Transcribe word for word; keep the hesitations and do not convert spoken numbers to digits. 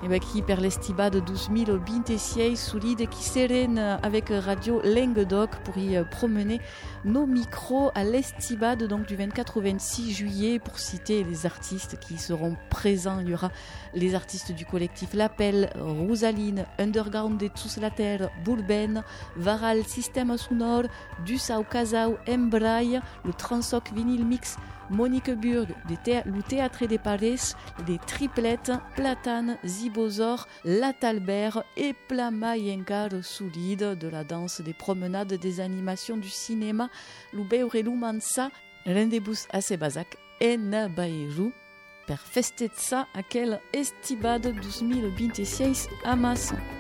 Et bien qui per l'estibade douze mille vingt-six solide qui seren avec Radio Languedoc pour y promener nos micros à l'estibade donc du vingt-quatre au vingt-six juillet pour citer les artistes qui seront présents. Il y aura les artistes du collectif L'Appel, Rosaline, Underground de Tous la Terre, Bourben, Varal Système Sonore, Du Sau Casau, Embraille, le Transoc Vinyl Mix, Monique Burg, le Théâtre des Paris, les Triplettes, Platane, Zibozor, Latalbert et Plamayencar solide de la danse, des promenades, des animations, du cinéma, l'Ubeurelu Mansa, Rendezvous à Sebazac et Nabaeru, per festetza aquel estibade douze mille vingt-six à Masson.